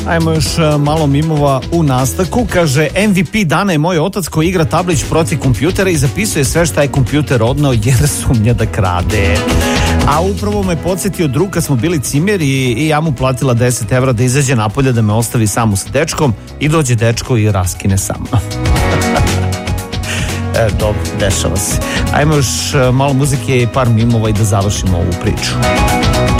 Ajmo još malo mimova u nastavku. Kaže, MVP dana je moj otac koji igra tablić protiv kompjutera i zapisuje sve šta je kompjuter odneo jer sumnja da krade. A upravo me podsjetio drug kad smo bili cimer i ja mu platila 10 evra da izađe napolje da me ostavi samu sa dečkom i dođe dečko i raskine sa mnom. Dobro, dešava se. Ajmo još malo muzike i par mimova i da završimo ovu priču.